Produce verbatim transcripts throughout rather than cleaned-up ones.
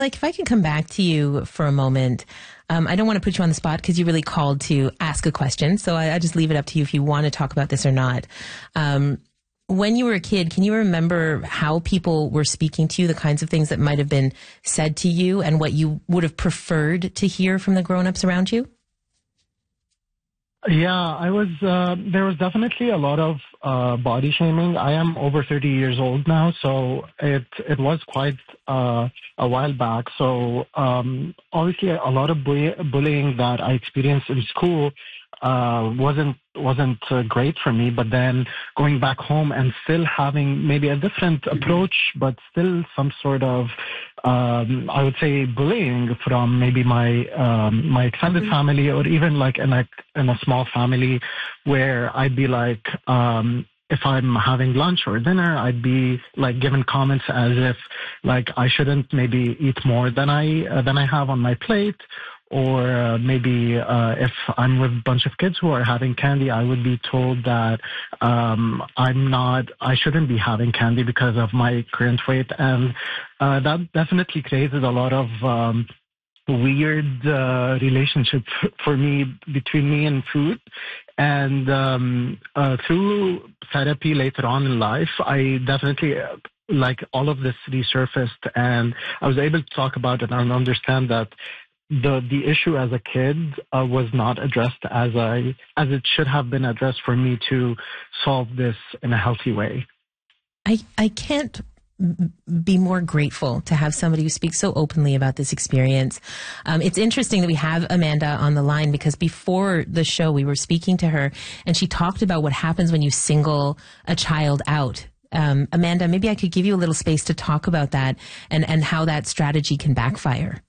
Like, if I can come back to you for a moment, um, I don't want to put you on the spot because you really called to ask a question. So I, I just leave it up to you if you want to talk about this or not. Um, when you were a kid, can you remember how people were speaking to you, the kinds of things that might have been said to you and what you would have preferred to hear from the grown-ups around you? Yeah, I was, uh, there was definitely a lot of, uh, body shaming. I am over thirty years old now, so it, it was quite, uh, a while back. So, um, obviously a lot of bully, bullying that I experienced in school, uh, wasn't, wasn't uh, great for me. But then going back home and still having maybe a different approach, but still some sort of, um, I would say bullying from maybe my, um, my extended mm-hmm. family, or even like in a, in a small family where I'd be like, um, if I'm having lunch or dinner, I'd be like given comments as if like I shouldn't maybe eat more than I, uh, than I have on my plate. Or uh, maybe uh, if I'm with a bunch of kids who are having candy, I would be told that um, I'm not, I shouldn't be having candy because of my current weight. And uh, that definitely created a lot of um, weird uh, relationship for me, between me and food. And um, uh, through therapy later on in life, I definitely... Uh, like all of this resurfaced, and I was able to talk about it and understand that the the issue as a kid uh, was not addressed as I as it should have been addressed for me to solve this in a healthy way. I I can't be more grateful to have somebody who speaks so openly about this experience. Um, it's interesting that we have Amanda on the line because before the show we were speaking to her and she talked about what happens when you single a child out. Um, Amanda, maybe I could give you a little space to talk about that and, and how that strategy can backfire.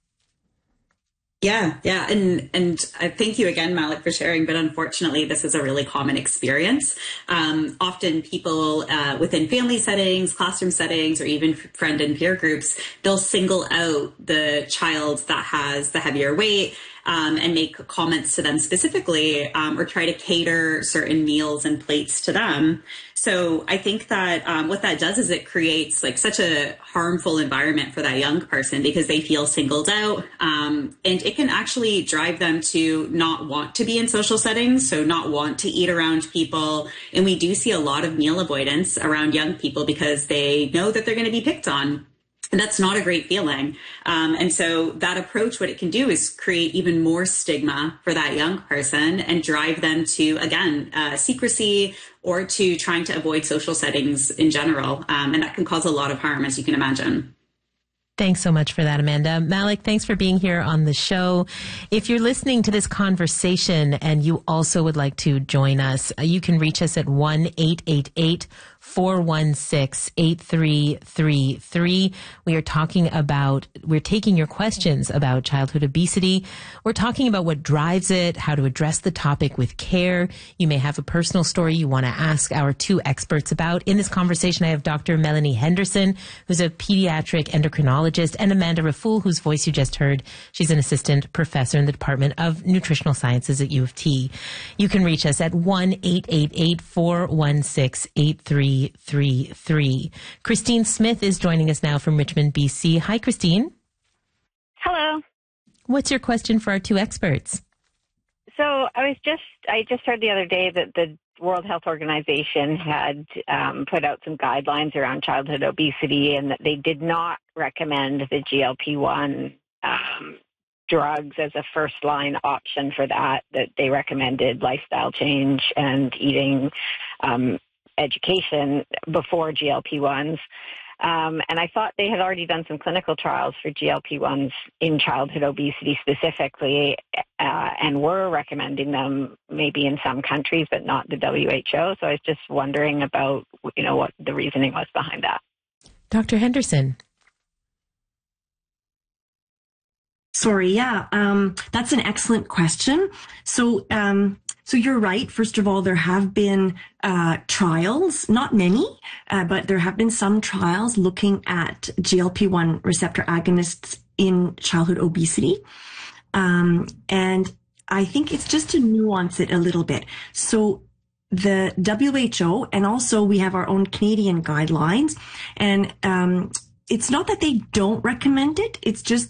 Yeah, yeah. And and uh, thank you again, Malik, for sharing. But unfortunately, this is a really common experience. Um, often people uh, within family settings, classroom settings, or even friend and peer groups, they'll single out the child that has the heavier weight um, and make comments to them specifically um, or try to cater certain meals and plates to them. So I think that um, what that does is it creates like such a harmful environment for that young person because they feel singled out, um, and it can actually drive them to not want to be in social settings, so not want to eat around people. And we do see a lot of meal avoidance around young people because they know that they're going to be picked on. And that's not a great feeling. Um, and so that approach, what it can do is create even more stigma for that young person and drive them to, again, uh, secrecy or to trying to avoid social settings in general. Um, and that can cause a lot of harm, as you can imagine. Thanks so much for that, Amanda. Malik, thanks for being here on the show. If you're listening to this conversation and you also would like to join us, you can reach us at one eight eight eight, four one six, eight three three three. We are talking about, we're taking your questions about childhood obesity. We're talking about what drives it, how to address the topic with care. You may have a personal story you want to ask our two experts about. In this conversation, I have Doctor Melanie Henderson, who's a pediatric endocrinologist, and Amanda Raffoul, whose voice you just heard. She's an assistant professor in the Department of Nutritional Sciences at U of T. You can reach us at one eight eight eight, four one six, eight three three three. Christine Smith is joining us now from Richmond, B C. Hi, Christine. Hello. What's your question for our two experts? So I was just, I just heard the other day that the World Health Organization had um, put out some guidelines around childhood obesity and that they did not recommend the G L P one um, drugs as a first-line option for that, that they recommended lifestyle change and eating um, education before G L P ones. Um, and I thought they had already done some clinical trials for G L P ones in childhood obesity specifically, uh, and were recommending them maybe in some countries, but not the W H O. So I was just wondering about, you know, what the reasoning was behind that. Doctor Henderson. Sorry, yeah, um, that's an excellent question. So, um, so you're right. First of all, there have been uh, trials, not many, uh, but there have been some trials looking at G L P one receptor agonists in childhood obesity. Um, and I think it's just to nuance it a little bit. So the W H O, and also we have our own Canadian guidelines, and um, it's not that they don't recommend it. It's just